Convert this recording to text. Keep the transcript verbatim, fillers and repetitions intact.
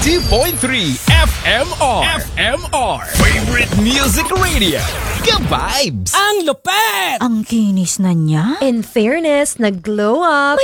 ninety point three F M R. F M R. Favorite Music Radio. Ka-vibes! Ang lupet! Ang kinis na niya. In fairness, nag-glow up.